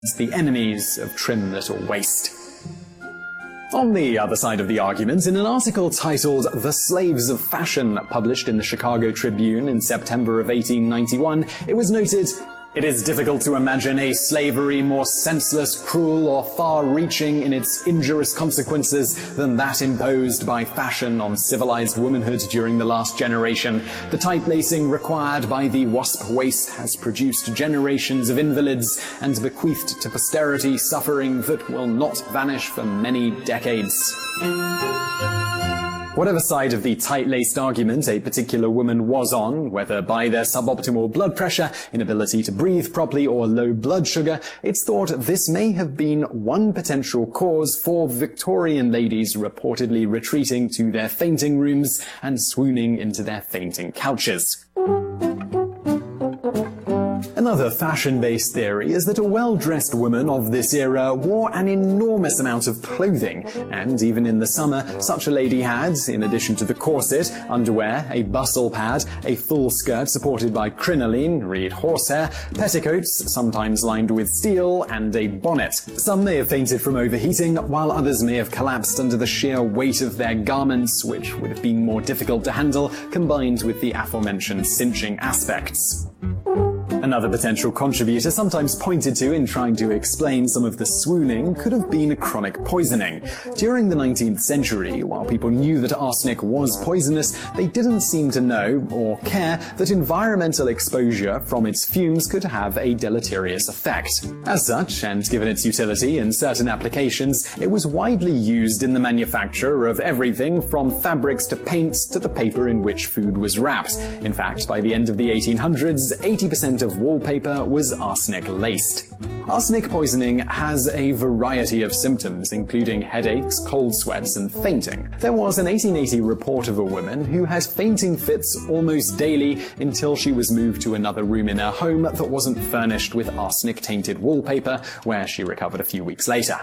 the enemies of trim little waist. On the other side of the argument, in an article titled "The Slaves of Fashion," published in the Chicago Tribune in September of 1891, it was noted, "It is difficult to imagine a slavery more senseless, cruel, or far-reaching in its injurious consequences than that imposed by fashion on civilized womanhood during the last generation. The tight lacing required by the wasp waist has produced generations of invalids and bequeathed to posterity suffering that will not vanish for many decades." Whatever side of the tight-laced argument a particular woman was on, whether by their suboptimal blood pressure, inability to breathe properly, or low blood sugar, it's thought this may have been one potential cause for Victorian ladies reportedly retreating to their fainting rooms and swooning into their fainting couches. Another fashion-based theory is that a well-dressed woman of this era wore an enormous amount of clothing, and even in the summer, such a lady had, in addition to the corset, underwear, a bustle pad, a full skirt supported by crinoline, reed horsehair, petticoats, sometimes lined with steel, and a bonnet. Some may have fainted from overheating, while others may have collapsed under the sheer weight of their garments, which would have been more difficult to handle, combined with the aforementioned cinching aspects. Another potential contributor sometimes pointed to in trying to explain some of the swooning could have been chronic poisoning. During the 19th century, while people knew that arsenic was poisonous, they didn't seem to know or care that environmental exposure from its fumes could have a deleterious effect. As such, and given its utility in certain applications, it was widely used in the manufacture of everything from fabrics to paints to the paper in which food was wrapped. In fact, by the end of the 1800s, 80% of wallpaper was arsenic-laced. Arsenic poisoning has a variety of symptoms, including headaches, cold sweats, and fainting. There was an 1880 report of a woman who had fainting fits almost daily until she was moved to another room in her home that wasn't furnished with arsenic-tainted wallpaper, where she recovered a few weeks later.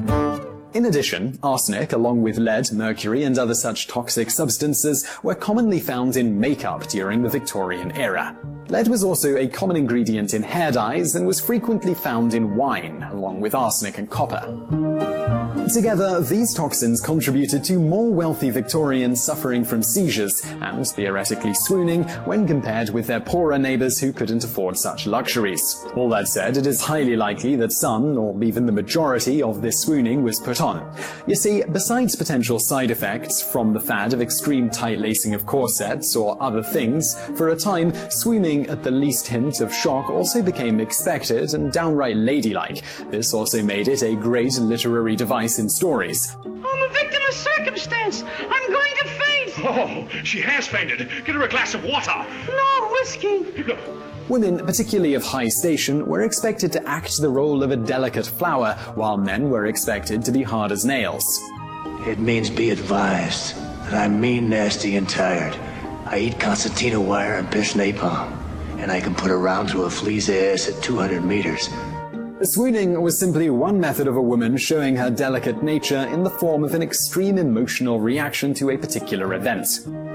In addition, arsenic, along with lead, mercury, and other such toxic substances, were commonly found in makeup during the Victorian era. Lead was also a common ingredient in hair dyes and was frequently found in wine, along with arsenic and copper. Together, these toxins contributed to more wealthy Victorians suffering from seizures and theoretically swooning when compared with their poorer neighbors who couldn't afford such luxuries. All that said, it is highly likely that some, or even the majority, of this swooning was put on. You see, besides potential side effects from the fad of extreme tight lacing of corsets or other things, for a time, swooning at the least hint of shock also became expected and downright ladylike. This also made it a great literary device in stories. I'm a victim of circumstance. I'm going to faint. Oh, she has fainted. Get her a glass of water. No whiskey. Women, particularly of high station, were expected to act the role of a delicate flower, while men were expected to be hard as nails. It means be advised that I'm mean, nasty, and tired. I eat concertina wire and piss napalm, and I can put a round through a flea's ass at 200 meters. Swooning was simply one method of a woman showing her delicate nature in the form of an extreme emotional reaction to a particular event.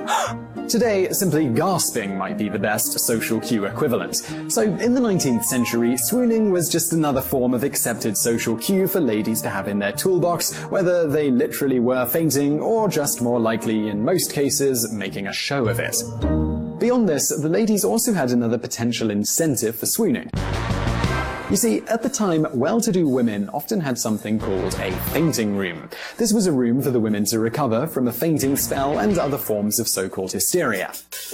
Today, simply gasping might be the best social cue equivalent. So, in the 19th century, swooning was just another form of accepted social cue for ladies to have in their toolbox, whether they literally were fainting or just more likely, in most cases, making a show of it. Beyond this, the ladies also had another potential incentive for swooning. You see, at the time, well-to-do women often had something called a fainting room. This was a room for the women to recover from a fainting spell and other forms of so-called hysteria.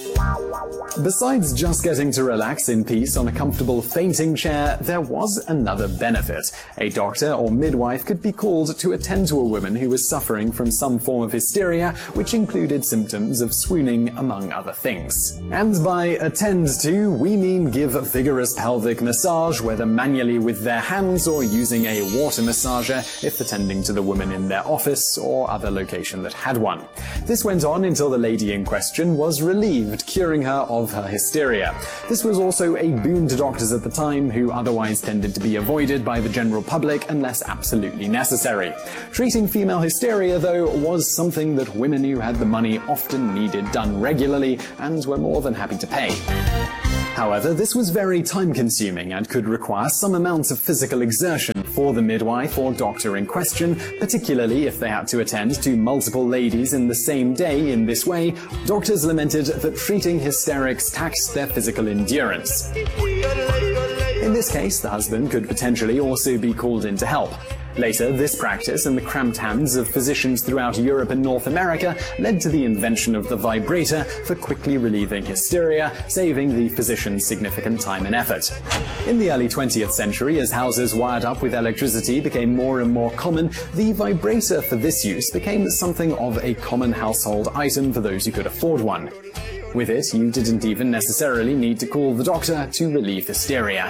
Besides just getting to relax in peace on a comfortable fainting chair, there was another benefit. A doctor or midwife could be called to attend to a woman who was suffering from some form of hysteria, which included symptoms of swooning, among other things. And by attend to, we mean give a vigorous pelvic massage, whether manually with their hands or using a water massager if attending to the woman in their office or other location that had one. This went on until the lady in question was relieved, curing her of her hysteria. This was also a boon to doctors at the time, who otherwise tended to be avoided by the general public unless absolutely necessary. Treating female hysteria, though, was something that women who had the money often needed done regularly and were more than happy to pay. However, this was very time-consuming and could require some amount of physical exertion for the midwife or doctor in question, particularly if they had to attend to multiple ladies in the same day in this way. Doctors lamented that treating hysterics taxed their physical endurance. In this case, the husband could potentially also be called in to help. Later, this practice and the cramped hands of physicians throughout Europe and North America led to the invention of the vibrator for quickly relieving hysteria, saving the physicians significant time and effort. In the early 20th century, as houses wired up with electricity became more and more common, the vibrator for this use became something of a common household item for those who could afford one. With it, you didn't even necessarily need to call the doctor to relieve hysteria.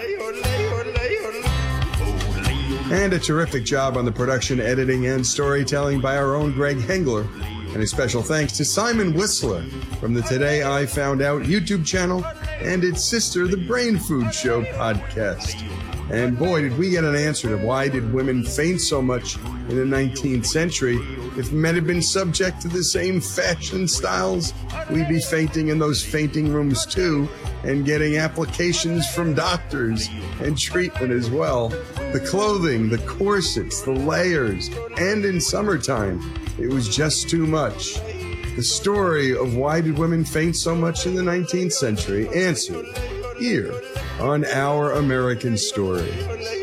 And a terrific job on the production, editing, and storytelling by our own Greg Hengler. And a special thanks to Simon Whistler from the Today I Found Out YouTube channel and its sister, the Brain Food Show podcast. And boy, did we get an answer to why did women faint so much in the 19th century. If men had been subject to the same fashion styles, we'd be fainting in those fainting rooms too, and getting applications from doctors and treatment as well. The clothing, the corsets, the layers, and in summertime, it was just too much. The story of why did women faint so much in the 19th century answered here on Our American Story.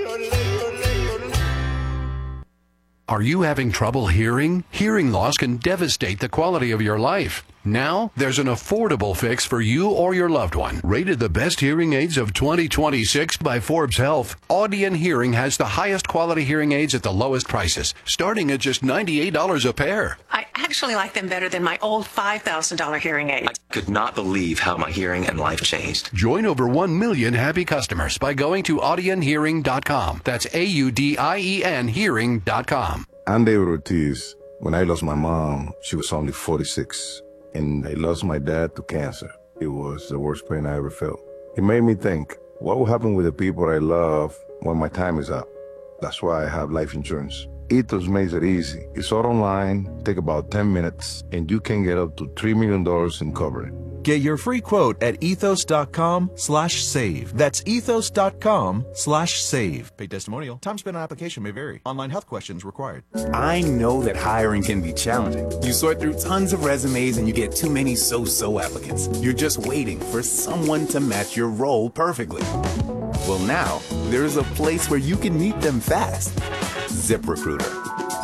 Are you having trouble hearing? Hearing loss can devastate the quality of your life. Now, there's an affordable fix for you or your loved one. Rated the best hearing aids of 2026 by Forbes Health, Audion Hearing has the highest quality hearing aids at the lowest prices, starting at just $98 a pair. I actually like them better than my old $5,000 hearing aid. I could not believe how my hearing and life changed. Join over 1 million happy customers by going to audionhearing.com. That's AUDIEN hearing.com. I'm David Ortiz. When I lost my mom, she was only 46. And I lost my dad to cancer. It was the worst pain I ever felt. It made me think, what will happen with the people I love when my time is up? That's why I have life insurance. Ethos makes it easy. It's all online, take about 10 minutes, and you can get up to $3 million in coverage. Get your free quote at ethos.com/save. That's ethos.com/save. Paid testimonial. Time spent on application may vary. Online health questions required. I know that hiring can be challenging. You sort through tons of resumes and you get too many so-so applicants. You're just waiting for someone to match your role perfectly. Well, now there's a place where you can meet them fast. ZipRecruiter.